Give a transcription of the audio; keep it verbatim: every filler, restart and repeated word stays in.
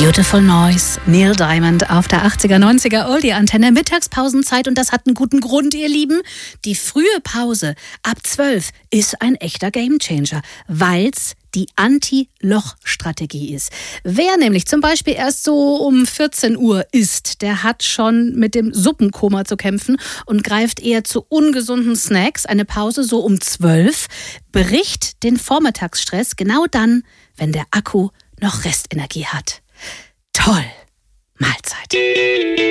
Beautiful Noise, Neil Diamond auf der achtziger, neunziger Oldie-Antenne, Mittagspausenzeit und das hat einen guten Grund, ihr Lieben. Die frühe Pause ab zwölf ist ein echter Gamechanger, weil's die Anti-Loch-Strategie ist. Wer nämlich zum Beispiel erst so um vierzehn Uhr isst, der hat schon mit dem Suppenkoma zu kämpfen und greift eher zu ungesunden Snacks. Eine Pause so um zwölf bricht den Vormittagsstress genau dann, wenn der Akku noch Restenergie hat. Toll! Mahlzeit.